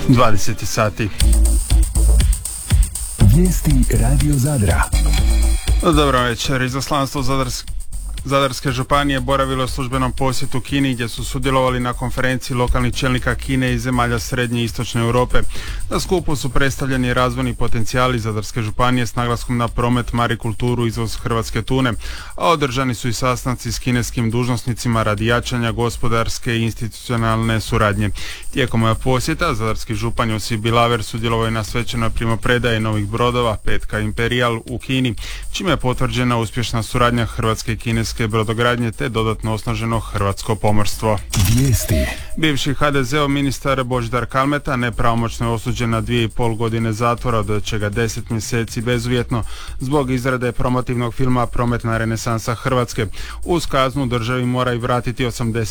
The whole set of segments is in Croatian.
20 sati. Vijesti Radio Zadra. Dobro večer. Izaslanstvo Zadarske županije boravilo je u službenom posjetu Kini, gdje su sudjelovali na konferenciji lokalnih čelnika Kine i zemalja srednje i istočne Europe. Na skupu su predstavljeni razvojni potencijali Zadarske županije s naglaskom na promet, marikulturu i izvoz hrvatske tune, a održani su i sastanci s kineskim dužnosnicima radi jačanja gospodarske i institucionalne suradnje. Tijekom posjeta Zadarski župan Josip Bilaver sudjelovao je na svečanoj primopredaji novih brodova Petka Imperial u Kini, čime je potvrđena uspješna suradnja hrvatske i kineske brodogradnje te dodatno osnaženo hrvatsko pomorstvo. Vijesti. Bivši HDZ-ov ministar Božidar Kalmeta nepravomoćno je osuđen na 2,5 godine zatvora, od čega 10 mjeseci bezuvjetno zbog izrade promotivnog filma Prometna renesansa Hrvatske. Uz kaznu državi mora i vratiti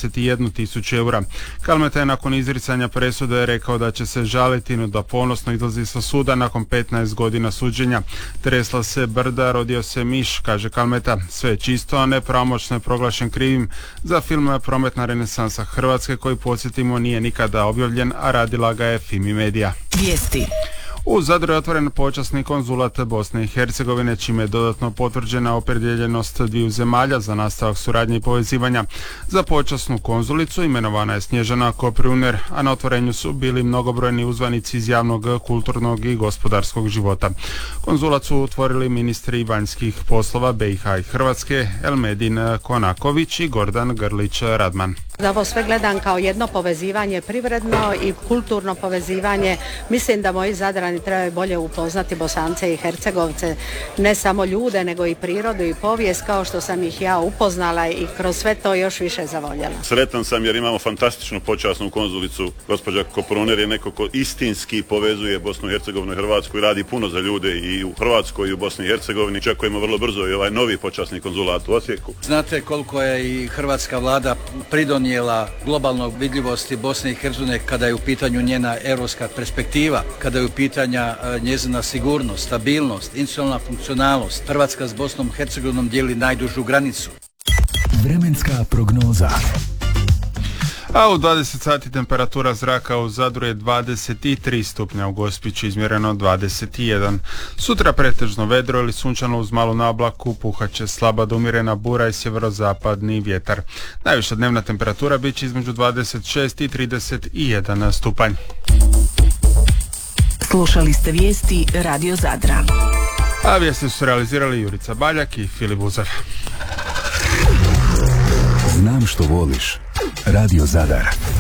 81.000 eura. Kalmeta je nakon izricanja presude rekao da će se žaliti, no da ponosno izlazi sa suda nakon 15 godina suđenja. Tresla se brda, rodio se miš, kaže Kalmeta. Sve je čisto, a nepravomoćno je proglašen krivim za film Prometna renesansa Hrvatske, koji podsjetimo nije nikada objavljen, a radila ga je Fimi Media. Vijesti. U Zadru je otvoren počasni konzulat Bosne i Hercegovine, čime je dodatno potvrđena opredjeljenost dviju zemalja za nastavak suradnje i povezivanja. Za počasnu konzulicu imenovana je Snježana Kopruner, a na otvorenju su bili mnogobrojni uzvanici iz javnog, kulturnog i gospodarskog života. Konzulat su otvorili ministri vanjskih poslova BiH i Hrvatske Elmedin Konaković i Gordan Grlić Radman. Ovo sve gledam kao jedno povezivanje privredno i kulturno povezivanje. Mislim da moji Zadrani trebaju bolje upoznati Bosance i Hercegovce, ne samo ljude, nego i prirodu i povijest, kao što sam ih ja upoznala i kroz sve to još više zavoljela. Sretan sam jer imamo fantastičnu počasnu konzulicu. Gospođa Kopruner je neko ko istinski povezuje Bosnu i Hercegovinu i Hrvatsku i radi puno za ljude i u Hrvatskoj i u Bosni i Hercegovini. Čekujemo vrlo brzo i ovaj novi počasni konzulat u Osijeku. Znate koliko je i hrvatska vlada pridonijela globalnoj vidljivosti Bosne i Hercegovine kada je u pitanju njena europska perspektiva, kada je u pitanju njezina sigurnost, stabilnost, institucionalna funkcionalnost. Hrvatska s Bosnom i Hercegovinom dijeli najdužu granicu. Vremenska prognoza. A u 20 sati temperatura zraka u Zadru je 23 stupnja, u Gospiću izmjereno 21. Sutra pretežno vedro ili sunčano uz malu nablaku, puhaće slaba do umjerena bura i sjeverozapadni vjetar. Najviša dnevna temperatura bit će između 26 i 31 stupanj. Slušali ste vijesti Radio Zadra. A vijesti su realizirali Jurica Baljak i Filip Buzav. Znam što voliš. Radio Zadar.